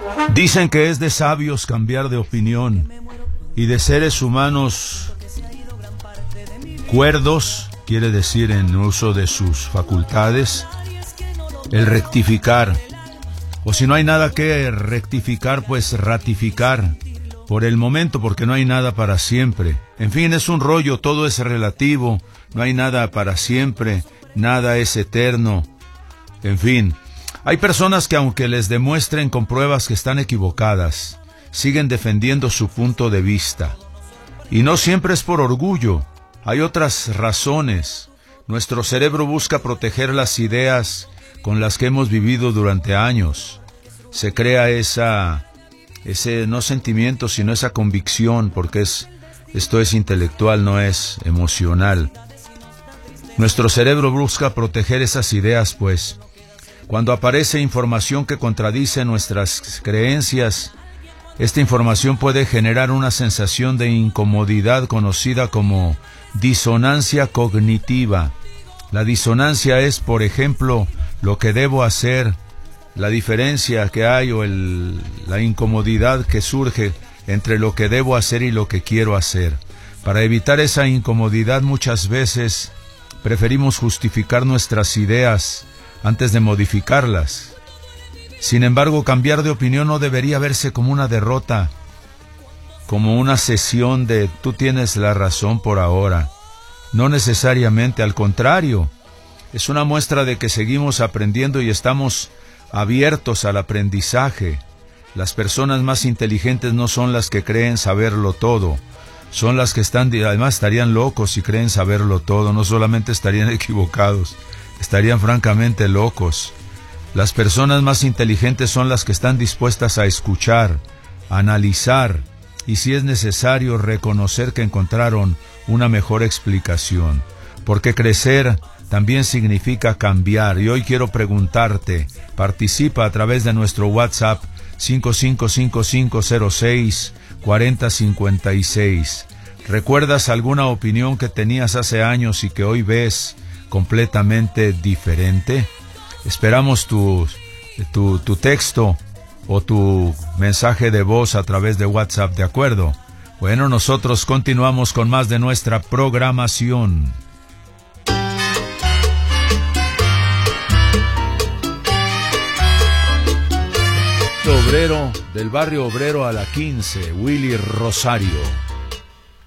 Dicen que es de sabios cambiar de opinión y de seres humanos cuerdos, quiere decir en uso de sus facultades, el rectificar. O si no hay nada que rectificar, pues ratificar por el momento, porque no hay nada para siempre. En fin, es un rollo, todo es relativo, no hay nada para siempre, nada es eterno. En fin, hay personas que aunque les demuestren con pruebas que están equivocadas, siguen defendiendo su punto de vista. Y no siempre es por orgullo, hay otras razones. Nuestro cerebro busca proteger las ideas con las que hemos vivido durante años. Se crea ese no sentimiento, sino esa convicción, porque esto es intelectual, no es emocional. Nuestro cerebro busca proteger esas ideas, pues, cuando aparece información que contradice nuestras creencias, esta información puede generar una sensación de incomodidad conocida como disonancia cognitiva. La disonancia es, por ejemplo, lo que debo hacer, la diferencia que hay o la incomodidad que surge entre lo que debo hacer y lo que quiero hacer. Para evitar esa incomodidad muchas veces preferimos justificar nuestras ideas antes de modificarlas. Sin embargo, cambiar de opinión no debería verse como una derrota, como una cesión de tú tienes la razón por ahora. No necesariamente, al contrario, es una muestra de que seguimos aprendiendo y estamos abiertos al aprendizaje. Las personas más inteligentes no son las que creen saberlo todo, son las que además estarían locos si creen saberlo todo, no solamente estarían equivocados, estarían francamente locos. Las personas más inteligentes son las que están dispuestas a escuchar, a analizar y, si es necesario, reconocer que encontraron una mejor explicación. Porque crecer también significa cambiar. Y hoy quiero preguntarte, participa a través de nuestro WhatsApp 5555064056. ¿Recuerdas alguna opinión que tenías hace años y que hoy ves completamente diferente? Esperamos tu texto o tu mensaje de voz a través de WhatsApp, ¿de acuerdo? Bueno, nosotros continuamos con más de nuestra programación. Obrero, del barrio obrero a la 15, Willy Rosario.